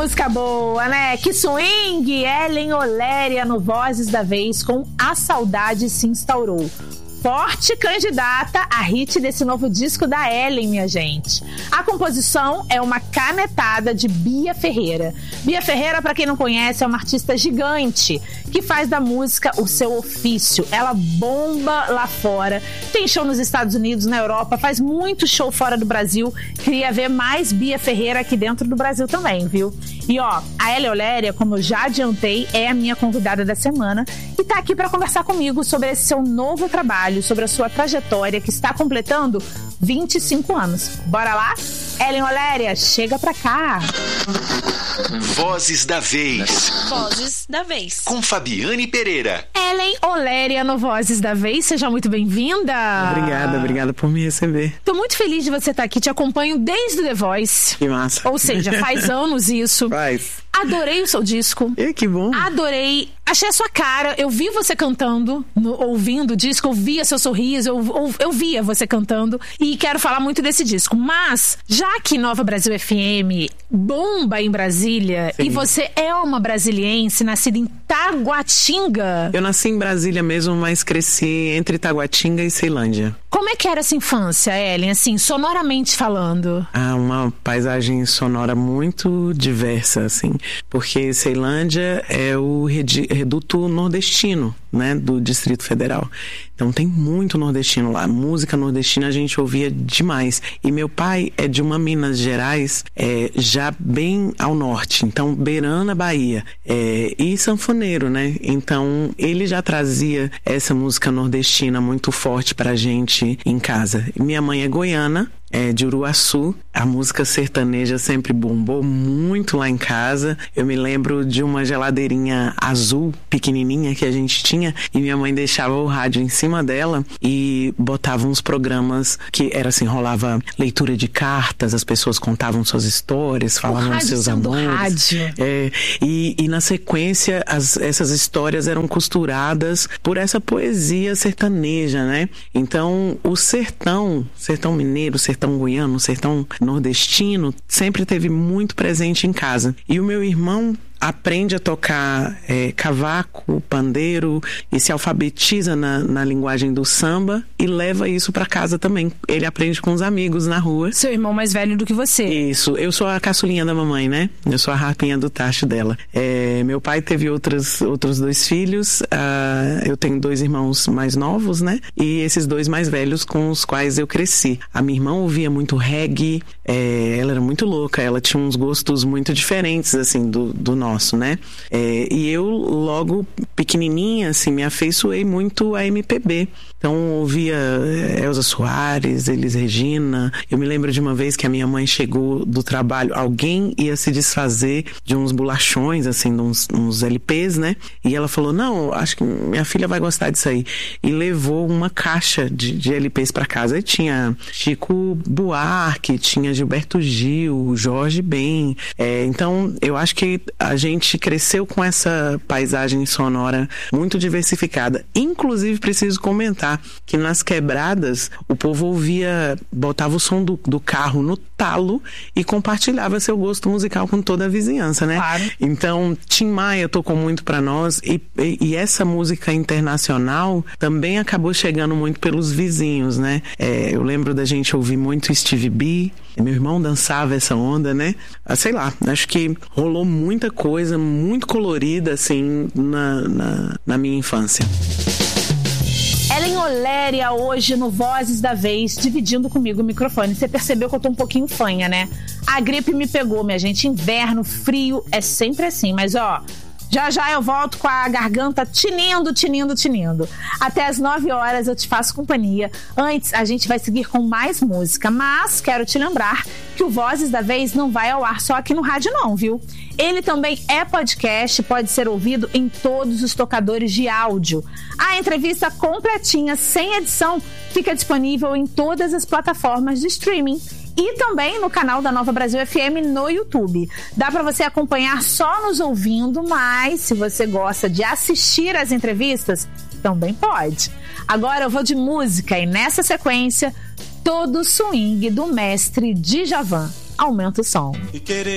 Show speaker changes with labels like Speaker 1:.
Speaker 1: música boa, né? Que swing! Ellen Oléria no Vozes da Vez com A Saudade Se Instaurou. Forte candidata a hit desse novo disco da Ellen, minha gente. A composição é uma canetada de Bia Ferreira. Bia Ferreira, pra quem não conhece, é uma artista gigante que faz da música o seu ofício. Ela bomba lá fora, tem show nos Estados Unidos, na Europa, faz muito show fora do Brasil. Queria ver mais Bia Ferreira aqui dentro do Brasil também, viu? E ó, a Ellen Oléria, como eu já adiantei, é a minha convidada da semana e tá aqui pra conversar comigo sobre esse seu novo trabalho, sobre a sua trajetória que está completando 25 anos. Bora lá? Ellen Oléria, chega pra cá.
Speaker 2: Vozes da Vez.
Speaker 3: Vozes da Vez.
Speaker 2: Com Fabiane Pereira.
Speaker 1: Ellen Oléria no Vozes da Vez, seja muito bem-vinda.
Speaker 4: Obrigada por me receber.
Speaker 1: Tô muito feliz de você estar aqui, te acompanho desde o The Voice.
Speaker 4: Que massa.
Speaker 1: Ou seja, faz anos isso.
Speaker 4: Faz.
Speaker 1: Adorei o seu disco.
Speaker 4: Que bom.
Speaker 1: Adorei. Achei a sua cara. Eu vi você cantando, ouvindo o disco. Eu via seu sorriso. Eu via você cantando. E quero falar muito desse disco. Mas, já que Nova Brasil FM bomba em Brasília, sim, e você é uma brasiliense, nascida em Taguatinga.
Speaker 4: Eu nasci em Brasília mesmo, mas cresci entre Taguatinga e Ceilândia.
Speaker 1: Como é que era essa infância, Ellen? Assim, sonoramente falando.
Speaker 4: Uma paisagem sonora muito diversa, assim. Porque Ceilândia é o reduto nordestino, né, do Distrito Federal. Então tem muito nordestino lá. Música nordestina a gente ouvia demais. E meu pai é de uma Minas Gerais, já bem ao norte. Então, beirando a Bahia. E sanfoneiro, né? Então, ele já trazia essa música nordestina muito forte pra gente em casa. Minha mãe é goiana, de Uruaçu. A música sertaneja sempre bombou muito lá em casa. Eu me lembro de uma geladeirinha azul, pequenininha, que a gente tinha, e minha mãe deixava o rádio em cima dela e botava uns programas que era assim, rolava leitura de cartas, as pessoas contavam suas histórias, falavam dos seus amores. E na sequência, essas histórias eram costuradas por essa poesia sertaneja, né? Então, o sertão mineiro, sertão goiano, sertão nordestino, sempre teve muito presente em casa. E o meu irmão aprende a tocar cavaco, pandeiro e se alfabetiza na linguagem do samba e leva isso pra casa também. Ele aprende com os amigos na rua.
Speaker 1: Seu irmão mais velho do que você.
Speaker 4: Isso. Eu sou a caçulinha da mamãe, né? Eu sou a rapinha do tacho dela. Meu pai teve outros 2 filhos. Eu tenho 2 irmãos mais novos, né? E esses 2 mais velhos com os quais eu cresci. A minha irmã ouvia muito reggae. Ela era muito louca. Ela tinha uns gostos muito diferentes, assim, do nosso, né? E eu, logo pequenininha, assim, me afeiçoei muito a MPB. Então, ouvia Elza Soares, Elis Regina. Eu me lembro de uma vez que a minha mãe chegou do trabalho, alguém ia se desfazer de uns bolachões, assim, uns LPs, né? E ela falou, não, acho que minha filha vai gostar disso aí. E levou uma caixa de LPs pra casa. E tinha Chico Buarque, tinha Gilberto Gil, Jorge Ben. Então, eu acho que a gente cresceu com essa paisagem sonora muito diversificada. Inclusive, preciso comentar que nas quebradas o povo botava o som do carro no talo e compartilhava seu gosto musical com toda a vizinhança, né?
Speaker 1: Claro.
Speaker 4: Então, Tim Maia tocou muito pra nós e essa música internacional também acabou chegando muito pelos vizinhos, né? Eu lembro da gente ouvir muito Stevie B, meu irmão dançava essa onda, né? Sei lá, acho que rolou muita coisa muito colorida, assim, na minha infância.
Speaker 1: Ellen Oléria hoje no Vozes da Vez, dividindo comigo o microfone. Você percebeu que eu tô um pouquinho fanha, né? A gripe me pegou, minha gente. Inverno, frio, é sempre assim. Mas, ó, já eu volto com a garganta tinindo. Até às 9 horas eu te faço companhia. Antes, a gente vai seguir com mais música. Mas quero te lembrar que o Vozes da Vez não vai ao ar só aqui no rádio não, viu? Ele também é podcast, pode ser ouvido em todos os tocadores de áudio. A entrevista completinha, sem edição, fica disponível em todas as plataformas de streaming e também no canal da Nova Brasil FM no YouTube. Dá para você acompanhar só nos ouvindo, mas se você gosta de assistir as entrevistas, também pode. Agora eu vou de música e nessa sequência, todo o swing do mestre Djavan. Aumenta o som.